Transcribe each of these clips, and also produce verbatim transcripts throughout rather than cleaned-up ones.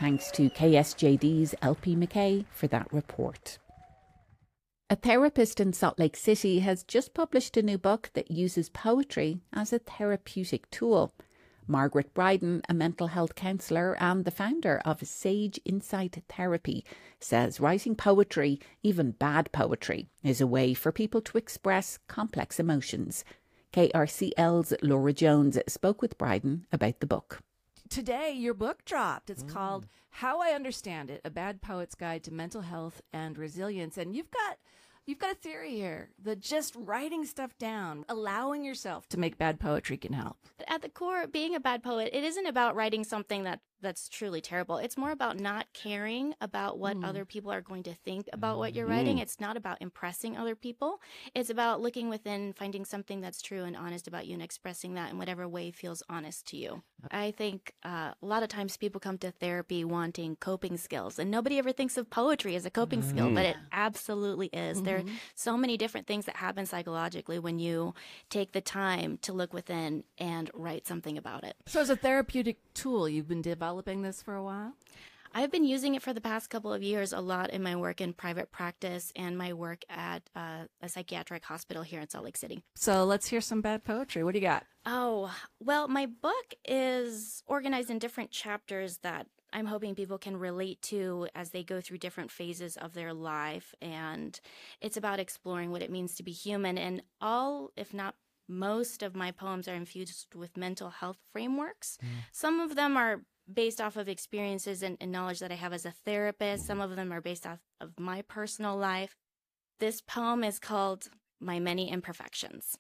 Thanks to K S J D's L P McKay for that report. A therapist in Salt Lake City has just published a new book that uses poetry as a therapeutic tool. Margaret Bryden, a mental health counsellor and the founder of Sage Insight Therapy, says writing poetry, even bad poetry, is a way for people to express complex emotions. K R C L's Laura Jones spoke with Bryden about the book. Today, your book dropped. It's mm. called How I Understand It, A Bad Poet's Guide to Mental Health and Resilience. And you've got you've got a theory here that just writing stuff down, allowing yourself to make bad poetry can help. At the core, being a bad poet, it isn't about writing something that that's truly terrible. It's more about not caring about what mm. other people are going to think about what you're mm. writing. It's not about impressing other people. It's about looking within, finding something that's true and honest about you and expressing that in whatever way feels honest to you. I think uh, a lot of times people come to therapy wanting coping skills, and nobody ever thinks of poetry as a coping mm. skill, but it absolutely is. Mm-hmm. There are so many different things that happen psychologically when you take the time to look within and write something about it. So as a therapeutic tool, you've been developing this for a while? I've been using it for the past couple of years a lot in my work in private practice and my work at uh, a psychiatric hospital here in Salt Lake City. So let's hear some bad poetry. What do you got? Oh, well, my book is organized in different chapters that I'm hoping people can relate to as they go through different phases of their life. And it's about exploring what it means to be human. And all, if not most of my poems are infused with mental health frameworks. Mm. Some of them are based off of experiences and, and knowledge that I have as a therapist. Some of them are based off of my personal life. This poem is called My Many Imperfections.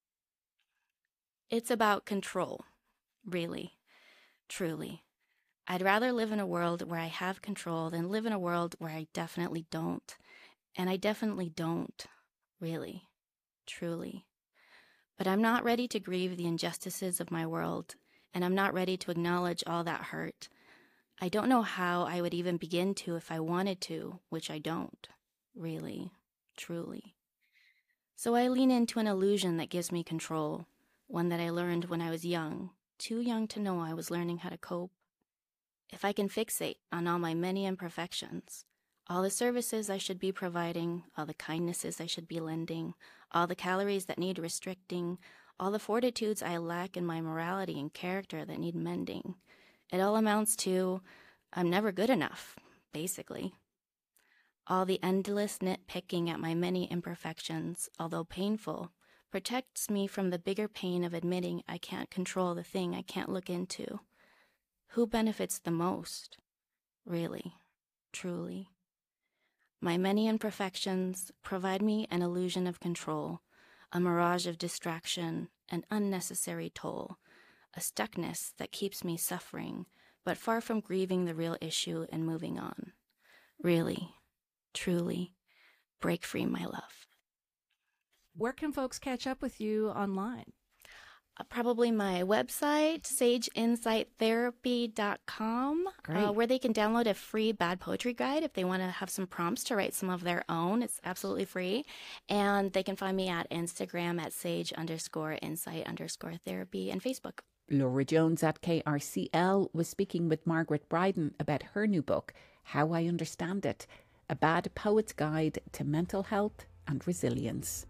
It's about control, really, truly. I'd rather live in a world where I have control than live in a world where I definitely don't. And I definitely don't, really, truly. But I'm not ready to grieve the injustices of my world, and I'm not ready to acknowledge all that hurt. I don't know how I would even begin to if I wanted to, which I don't, really, truly. So I lean into an illusion that gives me control, one that I learned when I was young, too young to know I was learning how to cope. If I can fixate on all my many imperfections, all the services I should be providing, all the kindnesses I should be lending, all the calories that need restricting, all the fortitudes I lack in my morality and character that need mending. It all amounts to, I'm never good enough, basically. All the endless nitpicking at my many imperfections, although painful, protects me from the bigger pain of admitting I can't control the thing I can't look into. Who benefits the most? Really, truly. My many imperfections provide me an illusion of control, a mirage of distraction, an unnecessary toll, a stuckness that keeps me suffering, but far from grieving the real issue and moving on. Really, truly, break free, my love. Where can folks catch up with you online? Uh, probably my website, sage insight therapy dot com, uh, where they can download a free bad poetry guide if they want to have some prompts to write some of their own. It's absolutely free. And they can find me at Instagram at sage underscore insight underscore therapy and Facebook. Laura Jones at K R C L was speaking with Margaret Bryden about her new book, How I Understand It, A Bad Poet's Guide to Mental Health and Resilience.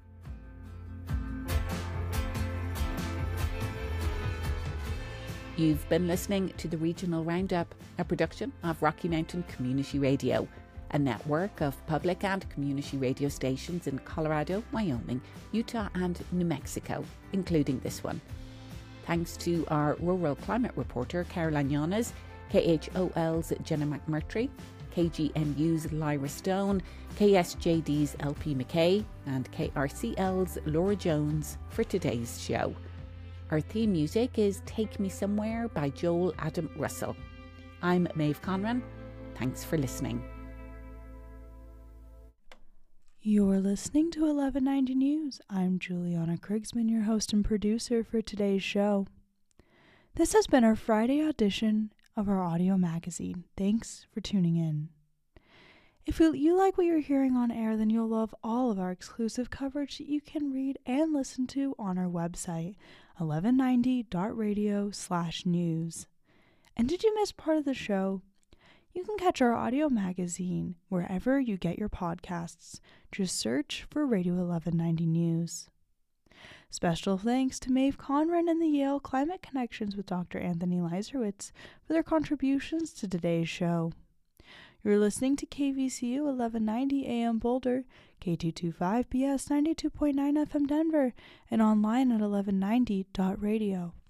You've been listening to the Regional Roundup, a production of Rocky Mountain Community Radio, a network of public and community radio stations in Colorado, Wyoming, Utah and New Mexico, including this one. Thanks to our rural climate reporter, Caroline Yanes, K H O L's Jenna McMurtry, K G N U's Lyra Stone, K S J D's L P McKay and K R C L's Laura Jones for today's show. Our theme music is Take Me Somewhere by Joel Adam Russell. I'm Maeve Conran. Thanks for listening. You're listening to eleven ninety News. I'm Juliana Krigsman, your host and producer for today's show. This has been our Friday audition of our audio magazine. Thanks for tuning in. If you like what you're hearing on air, then you'll love all of our exclusive coverage that you can read and listen to on our website, eleven ninety dot radio slash news. And did you miss part of the show? You can catch our audio magazine wherever you get your podcasts. Just search for Radio eleven ninety News. Special thanks to Maeve Conran and the Yale Climate Connections with Doctor Anthony Leiserowitz for their contributions to today's show. You're listening to K V C U eleven ninety A M Boulder, K two twenty-five B S ninety-two point nine F M Denver, and online at eleven ninety dot radio.